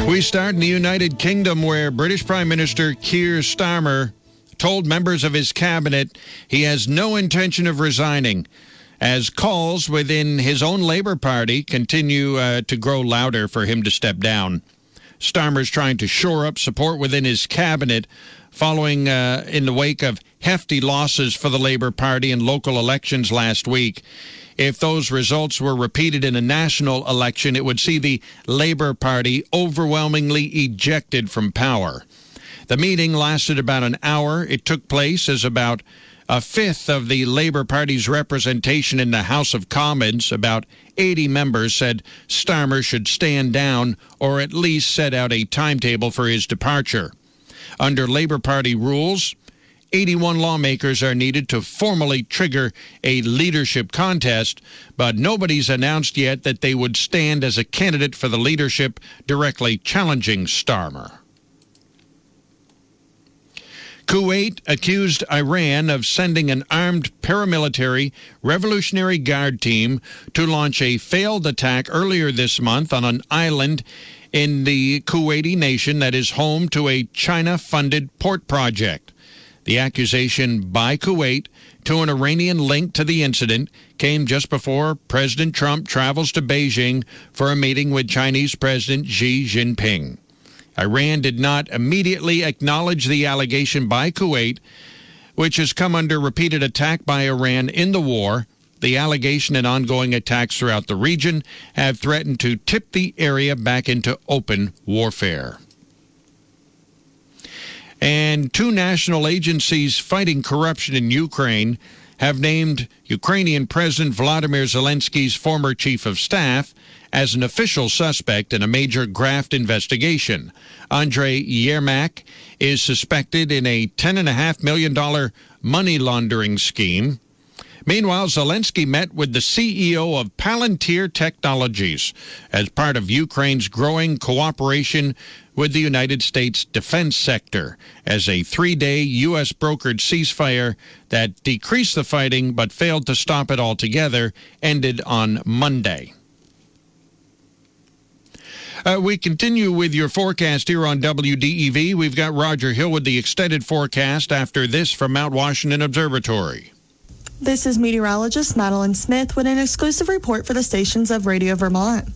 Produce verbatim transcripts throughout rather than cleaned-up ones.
We start in the United Kingdom, where British Prime Minister Keir Starmer told members of his cabinet he has no intention of resigning, as calls within his own Labour Party continue uh, to grow louder for him to step down. Starmer's trying to shore up support within his cabinet following uh, in the wake of hefty losses for the Labour Party in local elections last week. If those results were repeated in a national election, it would see the Labour Party overwhelmingly ejected from power. The meeting lasted about an hour. It took place as about a fifth of the Labour Party's representation in the House of Commons, about eighty members, said Starmer should stand down or at least set out a timetable for his departure. Under Labour Party rules, eighty-one lawmakers are needed to formally trigger a leadership contest, but nobody's announced yet that they would stand as a candidate for the leadership directly challenging Starmer. Kuwait accused Iran of sending an armed paramilitary Revolutionary Guard team to launch a failed attack earlier this month on an island in the Kuwaiti nation that is home to a China-funded port project. The accusation by Kuwait to an Iranian link to the incident came just before President Trump travels to Beijing for a meeting with Chinese President Xi Jinping. Iran did not immediately acknowledge the allegation by Kuwait, which has come under repeated attack by Iran in the war. The allegation and ongoing attacks throughout the region have threatened to tip the area back into open warfare. And two national agencies fighting corruption in Ukraine have named Ukrainian President Volodymyr Zelensky's former chief of staff as an official suspect in a major graft investigation. Andrei Yermak is suspected in a ten point five million dollars money laundering scheme. Meanwhile, Zelensky met with the C E O of Palantir Technologies as part of Ukraine's growing cooperation with the United States defense sector as a three-day U S brokered ceasefire that decreased the fighting but failed to stop it altogether ended on Monday. Uh, we continue with your forecast here on W D E V. We've got Roger Hill with the extended forecast after this from Mount Washington Observatory. This is meteorologist Madeline Smith with an exclusive report for the stations of Radio Vermont.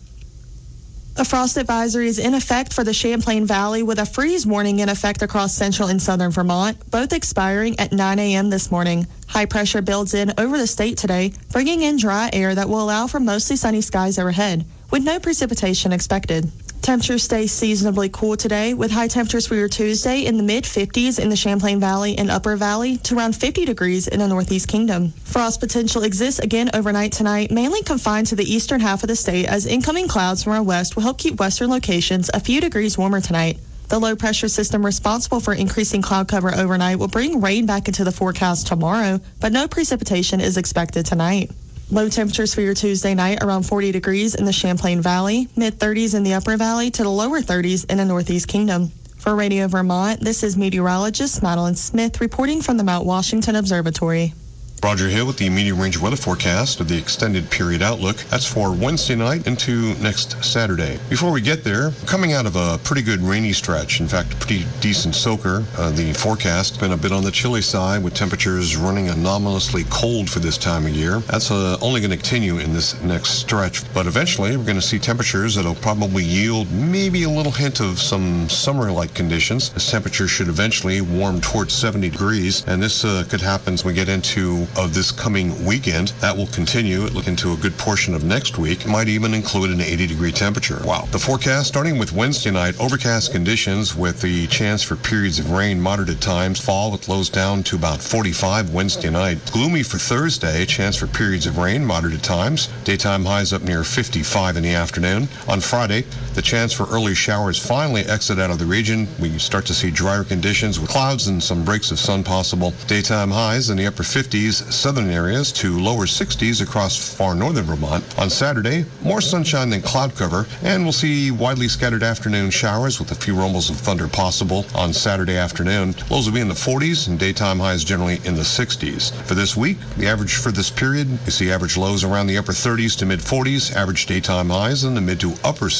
A frost advisory is in effect for the Champlain Valley with a freeze warning in effect across central and southern Vermont, both expiring at nine a.m. this morning. High pressure builds in over the state today, bringing in dry air that will allow for mostly sunny skies overhead, with no precipitation expected. Temperatures stay seasonably cool today, with high temperatures for your Tuesday in the mid-fifties in the Champlain Valley and Upper Valley to around fifty degrees in the Northeast Kingdom. Frost potential exists again overnight tonight, mainly confined to the eastern half of the state, as incoming clouds from our west will help keep western locations a few degrees warmer tonight. The low-pressure system responsible for increasing cloud cover overnight will bring rain back into the forecast tomorrow, but no precipitation is expected tonight. Low temperatures for your Tuesday night around forty degrees in the Champlain Valley, mid-thirties in the Upper Valley to the lower thirties in the Northeast Kingdom. For Radio Vermont, this is meteorologist Madeline Smith reporting from the Mount Washington Observatory. Roger Hill with the medium range weather forecast of the extended period outlook. That's for Wednesday night into next Saturday. Before we get there, coming out of a pretty good rainy stretch, in fact, a pretty decent soaker. Uh, the forecast been a bit on the chilly side with temperatures running anomalously cold for this time of year. That's uh, only going to continue in this next stretch, but eventually we're going to see temperatures that'll probably yield maybe a little hint of some summer-like conditions. This temperature should eventually warm towards seventy degrees, and this uh, could happen as we get into of this coming weekend. That will continue. Look into a good portion of next week. It might even include an eighty degree temperature. Wow. The forecast starting with Wednesday night, overcast conditions with the chance for periods of rain, moderate at times, fall with lows down to about forty-five Wednesday night. Gloomy for Thursday, chance for periods of rain, moderate at times. Daytime highs up near fifty-five in the afternoon. On Friday, the chance for early showers finally exit out of the region. We start to see drier conditions with clouds and some breaks of sun possible. Daytime highs in the upper fifties, southern areas to lower sixties across far northern Vermont. On Saturday, more sunshine than cloud cover, and we'll see widely scattered afternoon showers with a few rumbles of thunder possible on Saturday afternoon. Lows will be in the forties and daytime highs generally in the sixties. For this week, the average for this period, you see average lows around the upper thirties to mid forties, average daytime highs in the mid to upper sixties.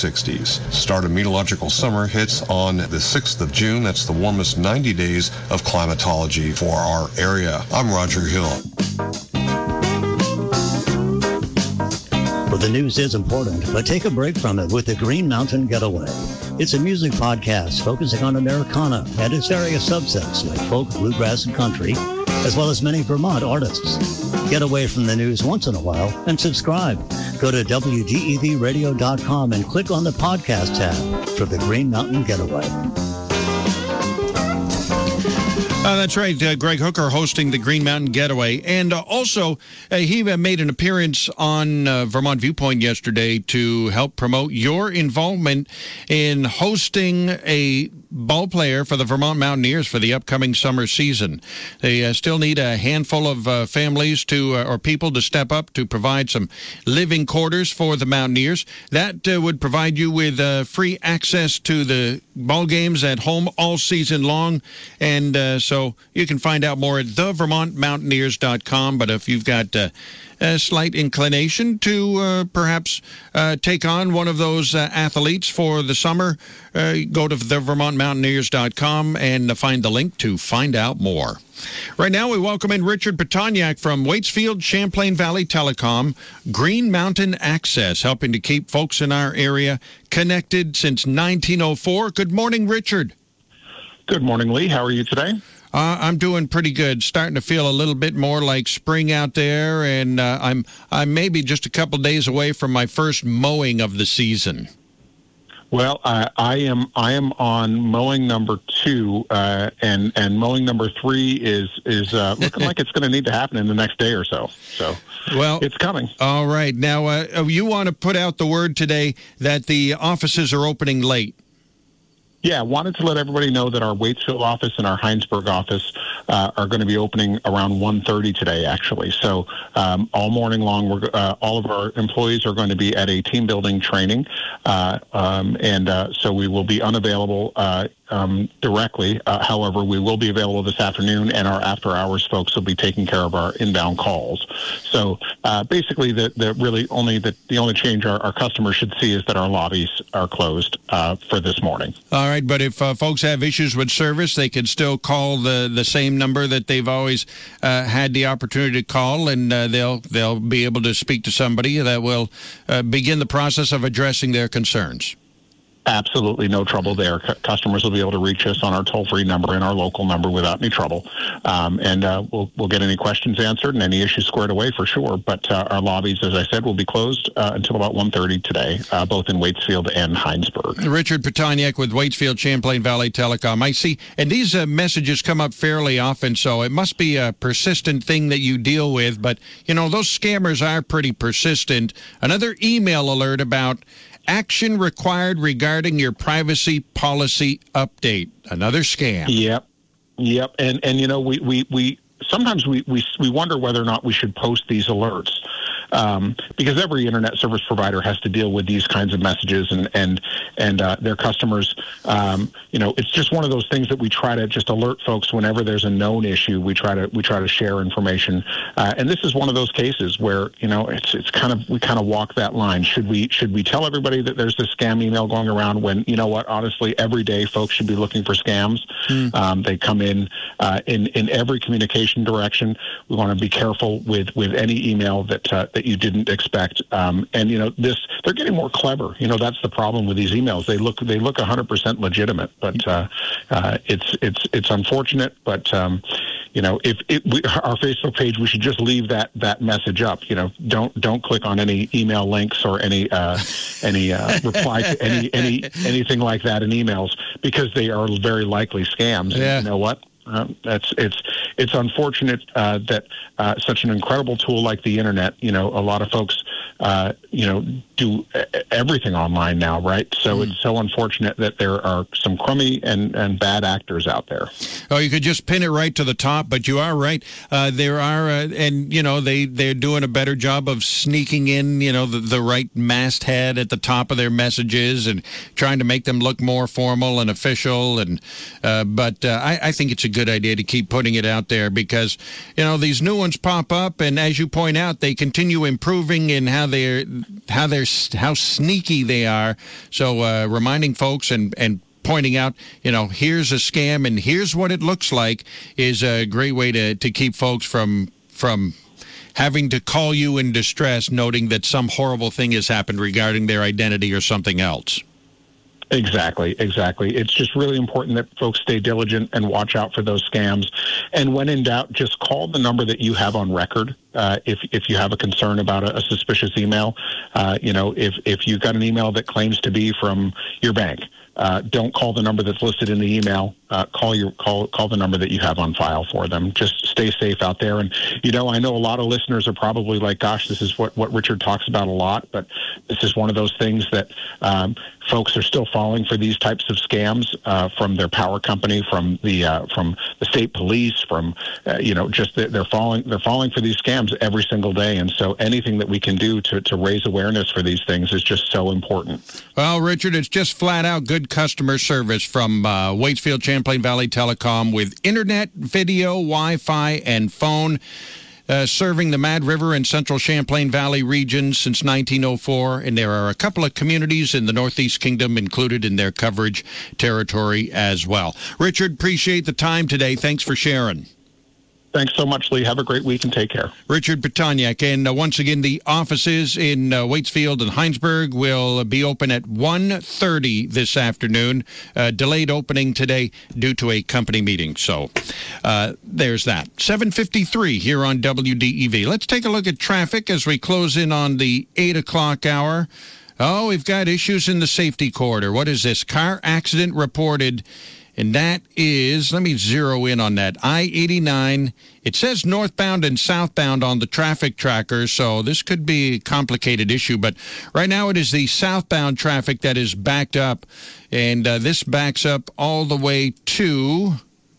days. Start of meteorological summer hits on the sixth of June. That's the warmest ninety days of climatology for our area. I'm Roger Hill. Well, the news is important, but take a break from it with the Green Mountain Getaway. It's a music podcast focusing on Americana and its various subsets like folk, bluegrass, and country, as well as many Vermont artists. Get away from the news once in a while and subscribe. Go to W G E V radio dot com and click on the podcast tab for the Green Mountain Getaway. Uh, that's right. Uh, Greg Hooker hosting the Green Mountain Getaway. And uh, also, uh, he uh, made an appearance on uh, Vermont Viewpoint yesterday to help promote your involvement in hosting a ball player for the Vermont Mountaineers for the upcoming summer season. They uh, still need a handful of uh, families to uh, or people to step up to provide some living quarters for the Mountaineers. That uh, would provide you with uh, free access to the ball games at home all season long. And uh, so you can find out more at the vermont mountaineers dot com. But if you've got uh, a slight inclination to uh, perhaps uh, take on one of those uh, athletes for the summer, uh, go to the vermont mountaineers dot com and find the link to find out more. Right now, we welcome in Richard Petoniak from Waitsfield Champlain Valley Telecom, Green Mountain Access, helping to keep folks in our area connected since nineteen oh four. Good morning, Richard. Good morning, Lee. How are you today? Uh, I'm doing pretty good. Starting to feel a little bit more like spring out there, and uh, I'm I'm maybe just a couple days away from my first mowing of the season. Well, uh, I am I am on mowing number two, uh, and and mowing number three is is uh, looking like it's going to need to happen in the next day or so. So, well, it's coming. All right. Now, uh, you want to put out the word today that the offices are opening late. Yeah, I wanted to let everybody know that our Waitsfield office and our Heinsberg office uh, are going to be opening around one thirty today, actually. So um, all morning long, we're, uh, all of our employees are going to be at a team building training, uh, um, and uh, so we will be unavailable uh, um, directly. Uh, however, we will be available this afternoon, and our after-hours folks will be taking care of our inbound calls. So uh, basically, the, the really only the, the only change our, our customers should see is that our lobbies are closed uh, for this morning. All right. But if uh, folks have issues with service, they can still call the, the same number that they've always uh, had the opportunity to call, and uh, they'll they'll be able to speak to somebody that will uh, begin the process of addressing their concerns. Absolutely no trouble there. C- customers will be able to reach us on our toll-free number and our local number without any trouble. Um, and uh, we'll we'll get any questions answered and any issues squared away for sure. But uh, our lobbies, as I said, will be closed uh, until about one thirty today, uh, both in Waitsfield and Heinsberg. Richard Petoniak with Waitsfield Champlain Valley Telecom. I see, and these uh, messages come up fairly often, so it must be a persistent thing that you deal with. But, you know, those scammers are pretty persistent. Another email alert about action required regarding your privacy policy update. Another scam. Yep. Yep. And, and you know, we, we, we sometimes we, we, we wonder whether or not we should post these alerts. Um, because every internet service provider has to deal with these kinds of messages and and and uh, their customers. Um, you know, it's just one of those things that we try to just alert folks whenever there's a known issue. We try to we try to share information, uh, and this is one of those cases where you know it's it's kind of we kind of walk that line. Should we should we tell everybody that there's this scam email going around when you know what? Honestly, every day folks should be looking for scams. Mm. Um, they come in uh, in in every communication direction. We want to be careful with with any email that uh, that you didn't expect. Um, and, you know, this, they're getting more clever. You know, that's the problem with these emails. They look, they look one hundred percent legitimate, but uh, uh, it's, it's, it's unfortunate. But, um, you know, if it, we, our Facebook page, we should just leave that, that message up. You know, don't, don't click on any email links or any, uh, any uh, reply to any, any, anything like that in emails, because they are very likely scams. Yeah. And you know what? Um, that's it's it's unfortunate uh, that uh, such an incredible tool like the internet, you know, a lot of folks, uh, you know, do everything online now, right? So mm. it's so unfortunate that there are some crummy and, and bad actors out there. Oh, you could just pin it right to the top, but you are right. Uh, there are, uh, and, you know, they, they're doing a better job of sneaking in, you know, the, the right masthead at the top of their messages and trying to make them look more formal and official. And uh, But uh, I, I think it's a good idea to keep putting it out there because, you know, these new ones pop up, and as you point out, they continue improving in how how they're how they're how sneaky they are. So uh, reminding folks and and pointing out, you know, here's a scam and here's what it looks like is a great way to to keep folks from from having to call you in distress, noting that some horrible thing has happened regarding their identity or something else. Exactly, exactly. It's just really important that folks stay diligent and watch out for those scams. And when in doubt, just call the number that you have on record. Uh, if if you have a concern about a, a suspicious email, uh, you know, if if you've got an email that claims to be from your bank, uh, don't call the number that's listed in the email. Uh, call your call call the number that you have on file for them. Just stay safe out there. And you know, I know a lot of listeners are probably like, "Gosh, this is what what Richard talks about a lot," but this is one of those things that um, folks are still falling for these types of scams uh, from their power company, from the uh, from the state police, from uh, you know, just they're falling they're falling for these scams every single day. And so anything that we can do to, to raise awareness for these things is just so important. Well, Richard, it's just flat out good customer service from uh, Waitsfield Champlain Valley Telecom with internet, video, Wi-Fi, and phone. Uh, serving the Mad River and Central Champlain Valley regions since nineteen oh four, and there are a couple of communities in the Northeast Kingdom included in their coverage territory as well. Richard, appreciate the time today. Thanks for sharing. Thanks so much, Lee. Have a great week and take care. Richard Petoniak. And uh, once again, the offices in uh, Waitsfield and Heinsberg will be open at one thirty this afternoon. Uh, delayed opening today due to a company meeting. So uh, there's that. seven fifty-three here on W D E V. Let's take a look at traffic as we close in on the eight o'clock hour. Oh, we've got issues in the safety corridor. What is this? Car accident reported. And that is, let me zero in on that, I eighty-nine. It says northbound and southbound on the traffic tracker, so this could be a complicated issue. But right now it is the southbound traffic that is backed up, and uh, this backs up all the way to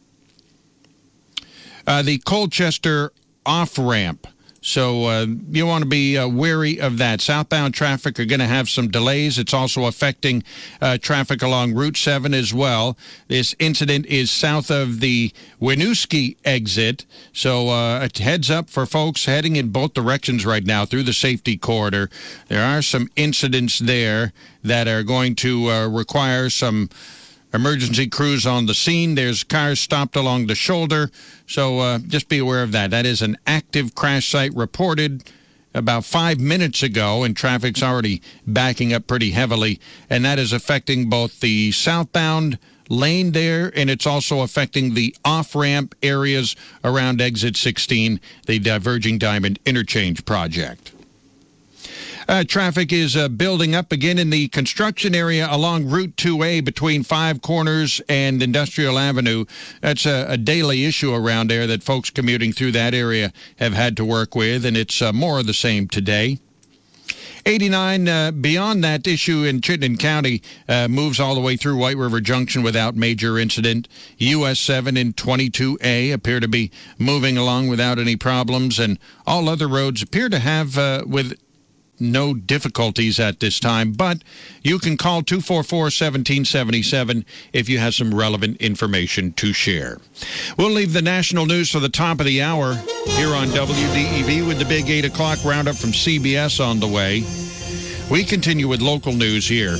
uh, the Colchester off-ramp. So uh, you want to be uh, wary of that. Southbound traffic are going to have some delays. It's also affecting uh, traffic along Route seven as well. This incident is south of the Winooski exit. So uh, a heads up for folks heading in both directions right now through the safety corridor. There are some incidents there that are going to uh, require some emergency crews on the scene. There's cars stopped along the shoulder, so uh, just be aware of that. That is an active crash site reported about five minutes ago, and traffic's already backing up pretty heavily, and that is affecting both the southbound lane there, and it's also affecting the off-ramp areas around Exit sixteen, the Diverging Diamond Interchange project. Uh, traffic is uh, building up again in the construction area along Route two A between Five Corners and Industrial Avenue. That's a, a daily issue around there that folks commuting through that area have had to work with, and it's uh, more of the same today. eighty-nine, uh, beyond that issue in Chittenden County, uh, moves all the way through White River Junction without major incident. U S seven and twenty-two A appear to be moving along without any problems, and all other roads appear to have uh, with no difficulties at this time, but you can call two four four, one seven seven seven if you have some relevant information to share. We'll leave the national news for the top of the hour here on W D E V with the big eight o'clock roundup from C B S on the way. We continue with local news here.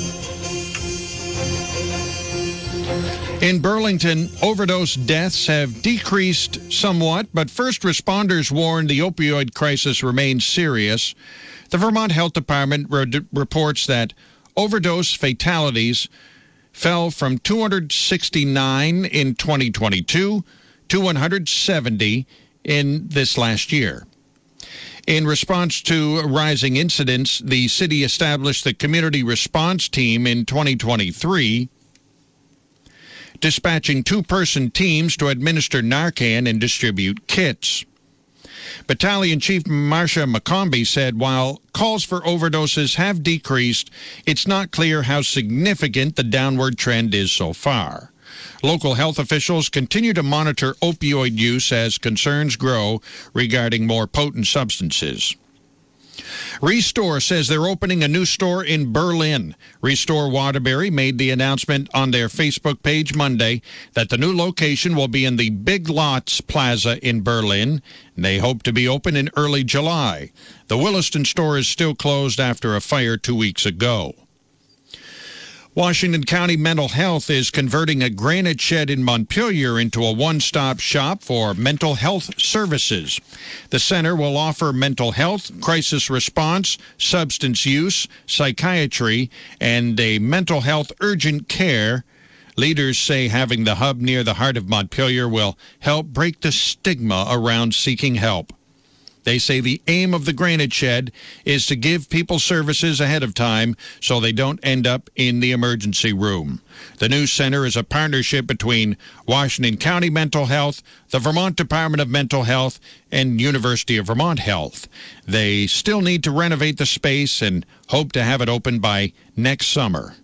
In Burlington, overdose deaths have decreased somewhat, but first responders warn the opioid crisis remains serious. The Vermont Health Department re- reports that overdose fatalities fell from two hundred sixty-nine in twenty twenty-two to one hundred seventy in this last year. In response to rising incidents, the city established the Community Response Team in twenty twenty-three, dispatching two-person teams to administer Narcan and distribute kits. Battalion Chief Marcia McCombie said while calls for overdoses have decreased, it's not clear how significant the downward trend is so far. Local health officials continue to monitor opioid use as concerns grow regarding more potent substances. Restore says they're opening a new store in Berlin. Restore Waterbury made the announcement on their Facebook page Monday that the new location will be in the Big Lots Plaza in Berlin. They hope to be open in early July. The Williston store is still closed after a fire two weeks ago. Washington County Mental Health is converting a granite shed in Montpelier into a one-stop shop for mental health services. The center will offer mental health, crisis response, substance use, psychiatry, and a mental health urgent care. Leaders say having the hub near the heart of Montpelier will help break the stigma around seeking help. They say the aim of the granite shed is to give people services ahead of time so they don't end up in the emergency room. The new center is a partnership between Washington County Mental Health, the Vermont Department of Mental Health, and University of Vermont Health. They still need to renovate the space and hope to have it open by next summer.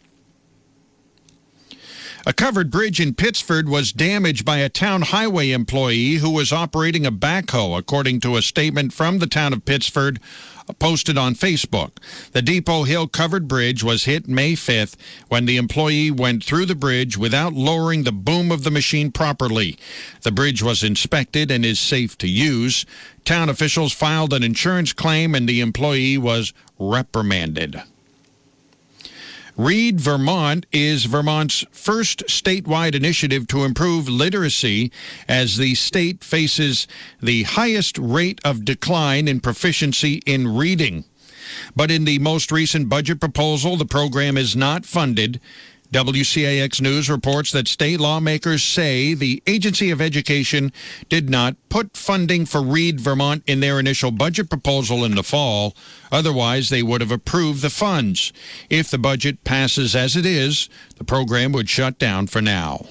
A covered bridge in Pittsford was damaged by a town highway employee who was operating a backhoe, according to a statement from the town of Pittsford posted on Facebook. The Depot Hill covered bridge was hit May fifth when the employee went through the bridge without lowering the boom of the machine properly. The bridge was inspected and is safe to use. Town officials filed an insurance claim and the employee was reprimanded. Read Vermont is Vermont's first statewide initiative to improve literacy as the state faces the highest rate of decline in proficiency in reading. But in the most recent budget proposal, the program is not funded. W C A X News reports that state lawmakers say the Agency of Education did not put funding for Read Vermont in their initial budget proposal in the fall. Otherwise, they would have approved the funds. If the budget passes as it is, the program would shut down for now.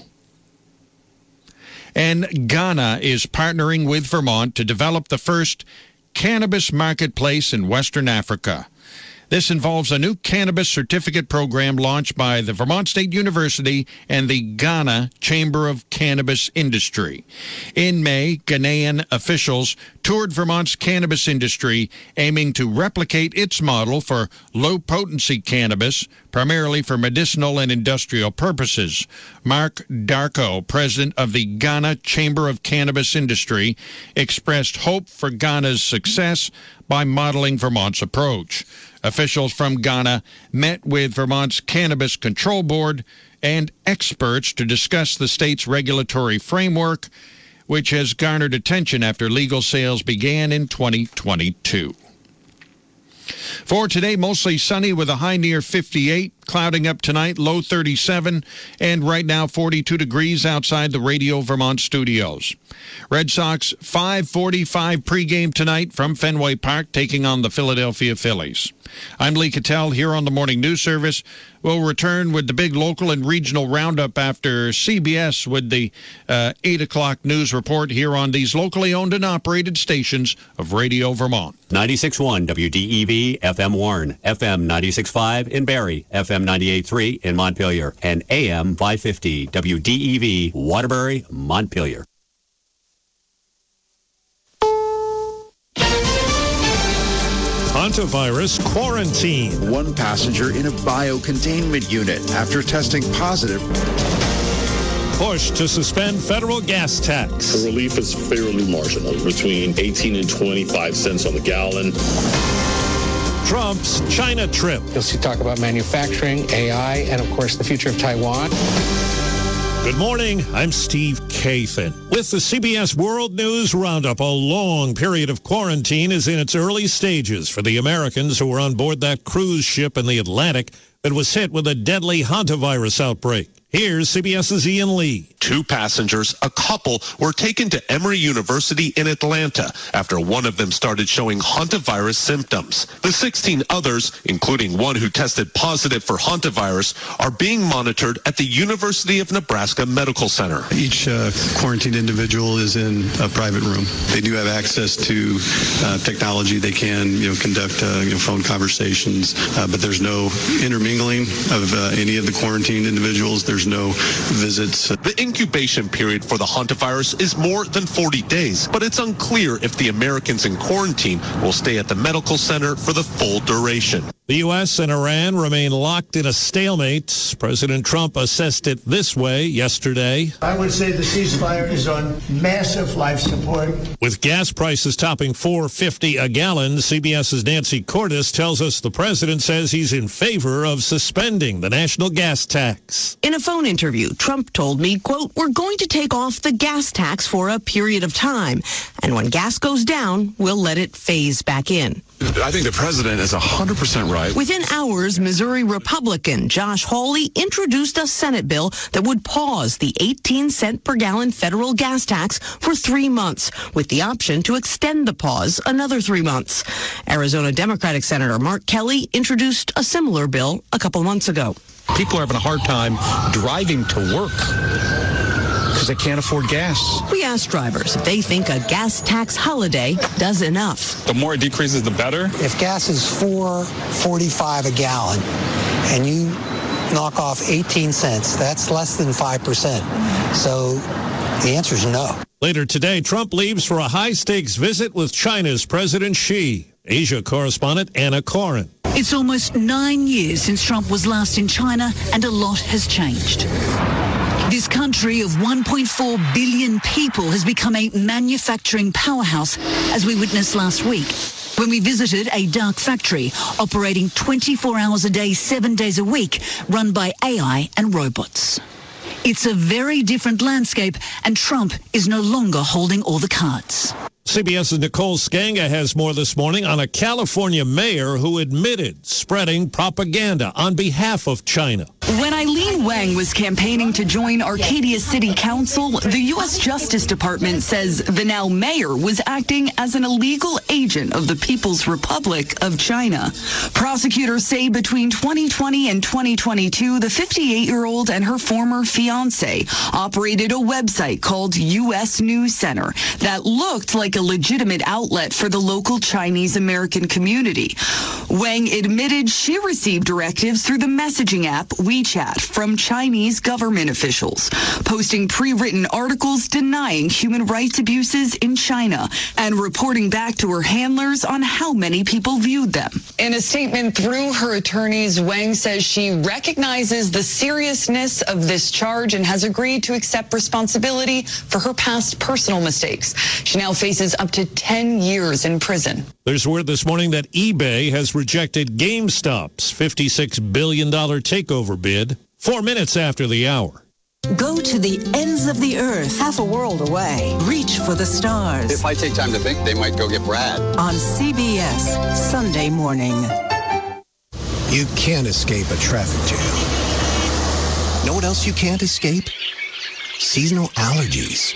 And Ghana is partnering with Vermont to develop the first cannabis marketplace in Western Africa. This involves a new cannabis certificate program launched by the Vermont State University and the Ghana Chamber of Cannabis Industry. In May, Ghanaian officials toured Vermont's cannabis industry, aiming to replicate its model for low-potency cannabis, primarily for medicinal and industrial purposes. Mark Darko, president of the Ghana Chamber of Cannabis Industry, expressed hope for Ghana's success by modeling Vermont's approach. Officials from Ghana met with Vermont's Cannabis Control Board and experts to discuss the state's regulatory framework, which has garnered attention after legal sales began in twenty twenty-two. For today, mostly sunny with a high near fifty-eight, clouding up tonight, low thirty-seven, and right now forty-two degrees outside the Radio Vermont studios. Red Sox five forty-five pregame tonight from Fenway Park, taking on the Philadelphia Phillies. I'm Lee Cattell here on the Morning News Service. We'll return with the big local and regional roundup after C B S with the uh, eight o'clock news report here on these locally owned and operated stations of Radio Vermont. ninety-six point one W D E V, F M Warren, F M ninety-six point five in Barrie, F M ninety-eight point three in Montpelier, and A M five fifty W D E V, Waterbury, Montpelier. Hantavirus quarantine. One passenger in a biocontainment unit after testing positive. Push to suspend federal gas tax. The relief is fairly marginal, between eighteen and twenty-five cents on the gallon. Trump's China trip. You'll see talk about manufacturing, A I, and of course the future of Taiwan. Good morning, I'm Steve Kathan. With the C B S World News Roundup, a long period of quarantine is in its early stages for the Americans who were on board that cruise ship in the Atlantic that was hit with a deadly hantavirus outbreak. Here's CBS's Ian Lee. Two passengers, a couple, were taken to Emory University in Atlanta after one of them started showing hantavirus symptoms. The sixteen others, including one who tested positive for hantavirus, are being monitored at the University of Nebraska Medical Center. Each uh, quarantined individual is in a private room. They do have access to uh, technology. They can, you know, conduct uh, you know, phone conversations, uh, but there's no intermingling of uh, any of the quarantined individuals. There's There's no visits. The incubation period for the hantavirus is more than forty days, but it's unclear if the Americans in quarantine will stay at the medical center for the full duration. The U S and Iran remain locked in a stalemate. President Trump assessed it this way yesterday. I would say the ceasefire is on massive life support. With gas prices topping four fifty a gallon, CBS's Nancy Cordes tells us the president says he's in favor of suspending the national gas tax. In a phone interview, Trump told me, quote, "We're going to take off the gas tax for a period of time. And when gas goes down, we'll let it phase back in." I think the president is one hundred percent right. Within hours, Missouri Republican Josh Hawley introduced a Senate bill that would pause the eighteen cent per gallon federal gas tax for three months, with the option to extend the pause another three months. Arizona Democratic Senator Mark Kelly introduced a similar bill a couple months ago. People are having a hard time driving to work because they can't afford gas. We asked drivers if they think a gas tax holiday does enough. The more it decreases, the better. If gas is four forty-five a gallon and you knock off eighteen cents, that's less than five percent. So the answer is no. Later today, Trump leaves for a high-stakes visit with China's President Xi. Asia correspondent Anna Corin. It's almost nine years since Trump was last in China, and a lot has changed. This country of one point four billion people has become a manufacturing powerhouse, as we witnessed last week when we visited a dark factory operating twenty-four hours a day, seven days a week, run by A I and robots. It's a very different landscape, and Trump is no longer holding all the cards. CBS's Nicole Skanga has more this morning on a California mayor who admitted spreading propaganda on behalf of China. When Eileen Wang was campaigning to join Arcadia City Council, the U S Justice Department says the now mayor was acting as an illegal agent of the People's Republic of China. Prosecutors say between twenty twenty and twenty twenty-two, the fifty-eight-year-old and her former fiancé operated a website called U S News Center that looked like a legitimate outlet for the local Chinese American community. Wang admitted she received directives through the messaging app WeChat from Chinese government officials, posting pre-written articles denying human rights abuses in China and reporting back to her handlers on how many people viewed them. In a statement through her attorneys, Wang says she recognizes the seriousness of this charge and has agreed to accept responsibility for her past personal mistakes. She now faces up to ten years in prison. There's word this morning that eBay has rejected GameStop's fifty-six billion dollars takeover bid four minutes after the hour. Go to the ends of the earth, half a world away. Reach for the stars. If I take time to think, they might go get Brad. On C B S, Sunday morning. You can't escape a traffic jam. Know what else you can't escape? Seasonal allergies.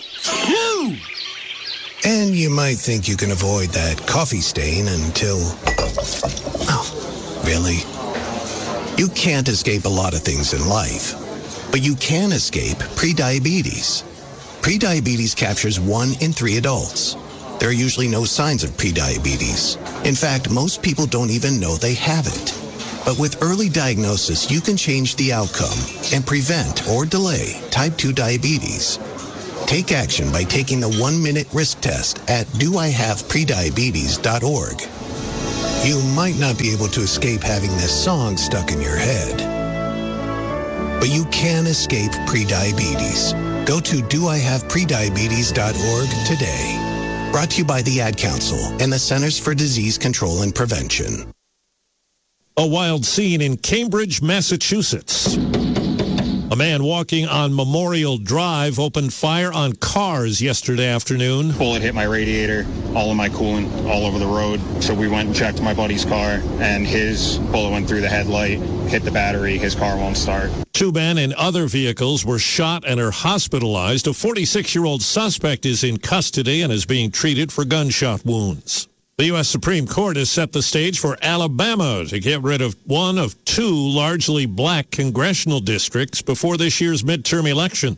And you might think you can avoid that coffee stain until... Oh, really? You can't escape a lot of things in life, but you can escape prediabetes. Prediabetes captures one in three adults. There are usually no signs of prediabetes. In fact, most people don't even know they have it. But with early diagnosis, you can change the outcome and prevent or delay type two diabetes. Take action by taking the one-minute risk test at do I have prediabetes dot org. You might not be able to escape having this song stuck in your head, but you can escape prediabetes. Go to do I have prediabetes dot org today. Brought to you by the Ad Council and the Centers for Disease Control and Prevention. A wild scene in Cambridge, Massachusetts. A man walking on Memorial Drive opened fire on cars yesterday afternoon. Bullet hit my radiator, all of my coolant, all over the road. So we went and checked my buddy's car, and his bullet went through the headlight, hit the battery. His car won't start. Two men in other vehicles were shot and are hospitalized. A forty-six-year-old suspect is in custody and is being treated for gunshot wounds. The U S Supreme Court has set the stage for Alabama to get rid of one of two largely black congressional districts before this year's midterm elections.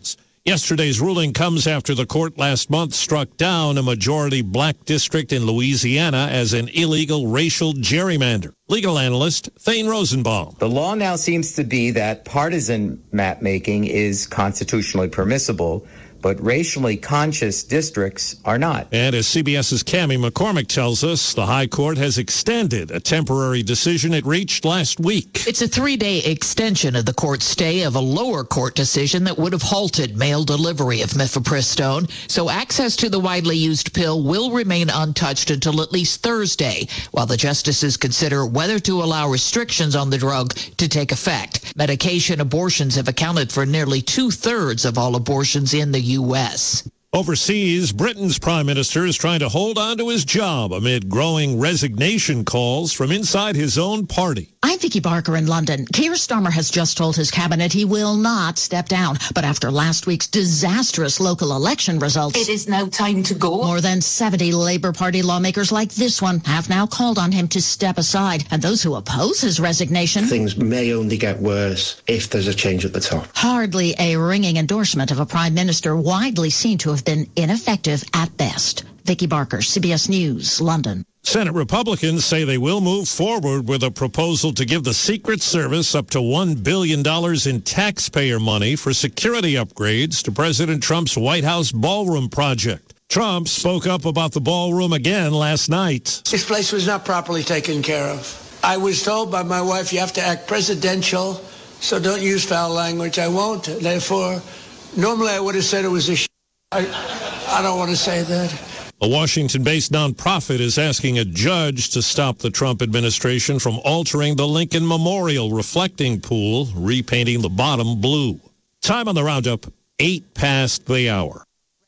Yesterday's ruling comes after the court last month struck down a majority black district in Louisiana as an illegal racial gerrymander. Legal analyst Thane Rosenbaum. The law now seems to be that partisan map making is constitutionally permissible, but racially conscious districts are not. And as CBS's Cammie McCormick tells us, the High Court has extended a temporary decision it reached last week. It's a three-day extension of the court's stay of a lower court decision that would have halted mail delivery of mifepristone, so access to the widely used pill will remain untouched until at least Thursday, while the justices consider whether to allow restrictions on the drug to take effect. Medication abortions have accounted for nearly two-thirds of all abortions in the U S Overseas, Britain's prime minister is trying to hold on to his job amid growing resignation calls from inside his own party. I'm Vicky Barker in London. Keir Starmer has just told his cabinet he will not step down. But after last week's disastrous local election results, it is now time to go. More than seventy Labour Party lawmakers like this one have now called on him to step aside. And those who oppose his resignation, things may only get worse if there's a change at the top. Hardly a ringing endorsement of a prime minister widely seen to have been ineffective at best. Vicky Barker, C B S News, London. Senate Republicans say they will move forward with a proposal to give the Secret Service up to one billion dollars in taxpayer money for security upgrades to President Trump's White House ballroom project. Trump spoke up about the ballroom again last night. This place was not properly taken care of. I was told by my wife, you have to act presidential, so don't use foul language. I won't. Therefore, normally I would have said it was a sh- I, I don't want to say that. A Washington-based nonprofit is asking a judge to stop the Trump administration from altering the Lincoln Memorial reflecting pool, repainting the bottom blue. Time on the roundup, eight past the hour.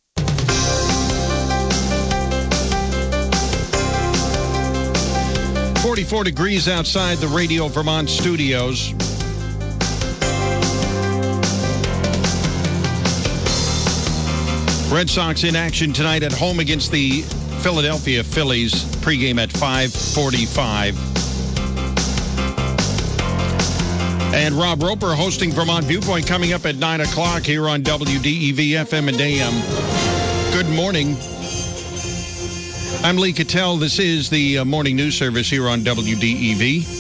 forty-four degrees outside the Radio Vermont studios. Red Sox in action tonight at home against the Philadelphia Phillies. Pregame at five forty-five. And Rob Roper hosting Vermont Viewpoint coming up at nine o'clock here on W D E V F M and A M. Good morning. I'm Lee Cattell. This is the uh, morning news service here on W D E V.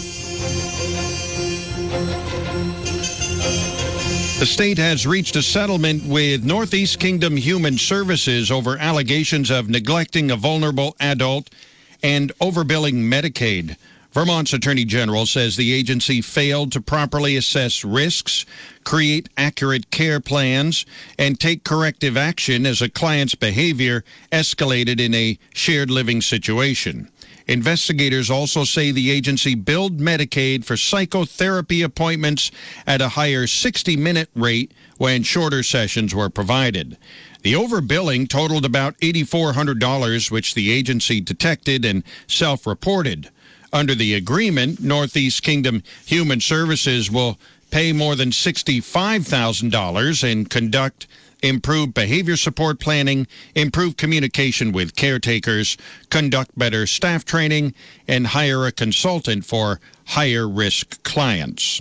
The state has reached a settlement with Northeast Kingdom Human Services over allegations of neglecting a vulnerable adult and overbilling Medicaid. Vermont's Attorney General says the agency failed to properly assess risks, create accurate care plans, and take corrective action as a client's behavior escalated in a shared living situation. Investigators also say the agency billed Medicaid for psychotherapy appointments at a higher sixty-minute rate when shorter sessions were provided. The overbilling totaled about eight thousand four hundred dollars, which the agency detected and self-reported. Under the agreement, Northeast Kingdom Human Services will pay more than sixty-five thousand dollars and conduct improve behavior support planning, improve communication with caretakers, conduct better staff training, and hire a consultant for higher-risk clients.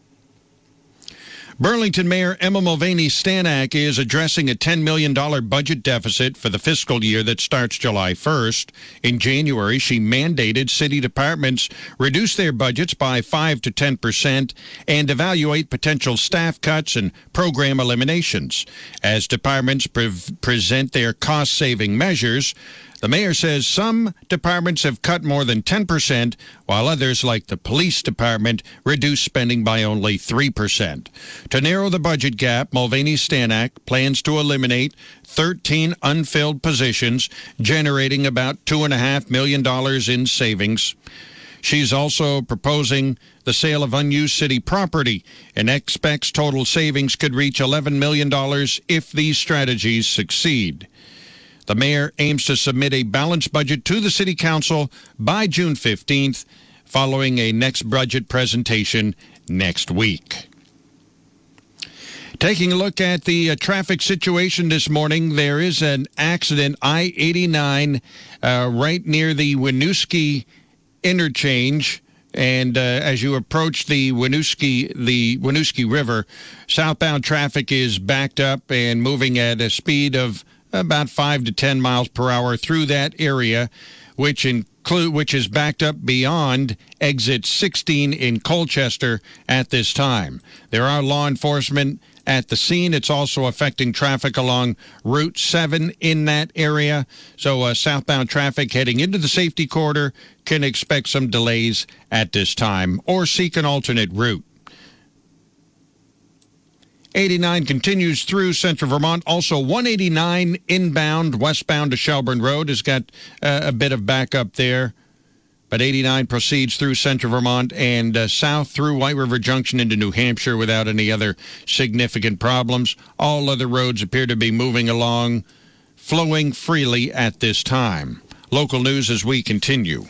Burlington Mayor Emma Mulvaney Stanak is addressing a ten million dollars budget deficit for the fiscal year that starts July first. In January, she mandated city departments reduce their budgets by five to ten percent and evaluate potential staff cuts and program eliminations. As departments pre- present their cost-saving measures, the mayor says some departments have cut more than ten percent, while others, like the police department, reduce spending by only three percent. To narrow the budget gap, Mulvaney Stanak plans to eliminate thirteen unfilled positions, generating about two point five million dollars in savings. She's also proposing the sale of unused city property and expects total savings could reach eleven million dollars if these strategies succeed. The mayor aims to submit a balanced budget to the city council by June fifteenth, following a next budget presentation next week. Taking a look at the uh, traffic situation this morning, there is an accident, I eighty-nine, uh, right near the Winooski interchange. And uh, as you approach the Winooski, the Winooski River, southbound traffic is backed up and moving at a speed of about five to ten miles per hour through that area, which include which is backed up beyond exit sixteen in Colchester at this time. There are law enforcement at the scene. It's also affecting traffic along Route seven in that area. So uh, southbound traffic heading into the safety corridor can expect some delays at this time or seek an alternate route. eighty-nine continues through central Vermont. Also, one eighty-nine inbound westbound to Shelburne Road has got uh, a bit of backup there. But eighty-nine proceeds through central Vermont and uh, south through White River Junction into New Hampshire without any other significant problems. All other roads appear to be moving along, flowing freely at this time. Local news as we continue.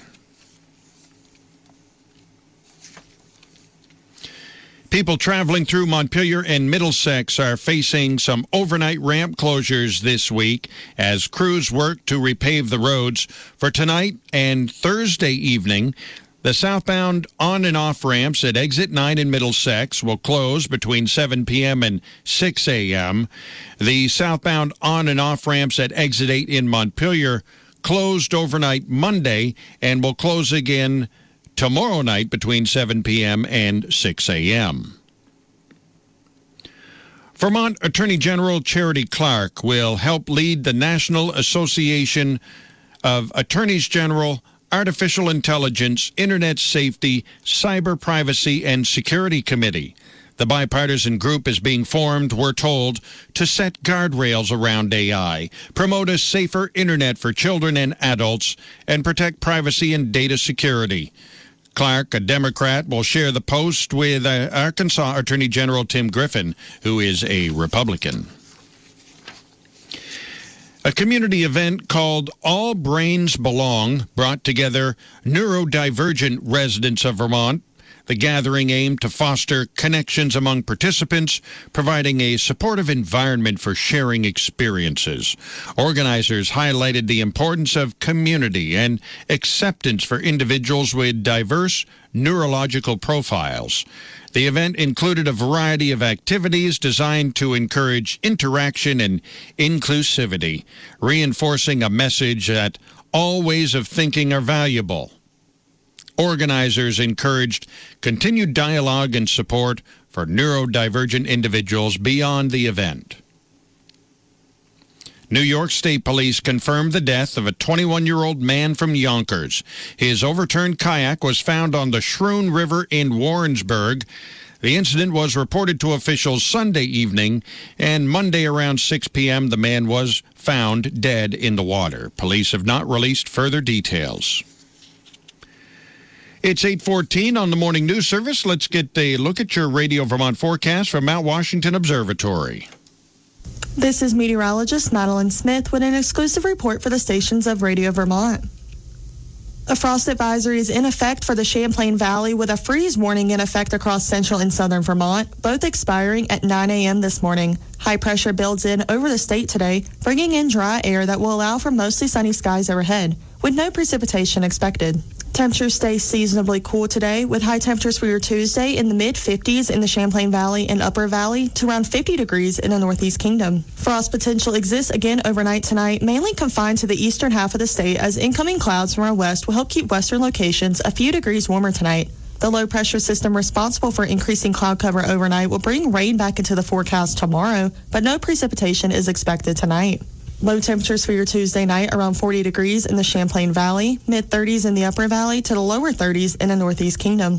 People traveling through Montpelier and Middlesex are facing some overnight ramp closures this week as crews work to repave the roads. For tonight and Thursday evening, the southbound on and off ramps at Exit nine in Middlesex will close between seven p.m. and six a.m. The southbound on and off ramps at Exit eight in Montpelier closed overnight Monday and will close again tomorrow night between seven p.m. and six a.m. Vermont Attorney General Charity Clark will help lead the National Association of Attorneys General, Artificial Intelligence, Internet Safety, Cyber Privacy, and Security Committee. The bipartisan group is being formed, we're told, to set guardrails around A I, promote a safer Internet for children and adults, and protect privacy and data security. Clark, a Democrat, will share the post with uh, Arkansas Attorney General Tim Griffin, who is a Republican. A community event called All Brains Belong brought together neurodivergent residents of Vermont. The gathering aimed to foster connections among participants, providing a supportive environment for sharing experiences. Organizers highlighted the importance of community and acceptance for individuals with diverse neurological profiles. The event included a variety of activities designed to encourage interaction and inclusivity, reinforcing a message that all ways of thinking are valuable. Organizers encouraged continued dialogue and support for neurodivergent individuals beyond the event. New York State Police confirmed the death of a twenty-one-year-old man from Yonkers. His overturned kayak was found on the Schroon River in Warrensburg. The incident was reported to officials Sunday evening, and Monday around six p.m. the man was found dead in the water. Police have not released further details. It's eight fourteen on the Morning News Service. Let's get a look at your Radio Vermont forecast from Mount Washington Observatory. This is meteorologist Madeline Smith with an exclusive report for the stations of Radio Vermont. A frost advisory is in effect for the Champlain Valley with a freeze warning in effect across central and southern Vermont, both expiring at nine a.m. this morning. High pressure builds in over the state today, bringing in dry air that will allow for mostly sunny skies overhead, with no precipitation expected. Temperatures stay seasonably cool today, with high temperatures for your Tuesday in the mid fifties in the Champlain Valley and Upper Valley to around fifty degrees in the Northeast Kingdom. Frost potential exists again overnight tonight, mainly confined to the eastern half of the state, as incoming clouds from our west will help keep western locations a few degrees warmer tonight. The low pressure system responsible for increasing cloud cover overnight will bring rain back into the forecast tomorrow, but no precipitation is expected tonight. Low temperatures for your Tuesday night around forty degrees in the Champlain Valley, mid thirties in the Upper Valley to the lower thirties in the Northeast Kingdom.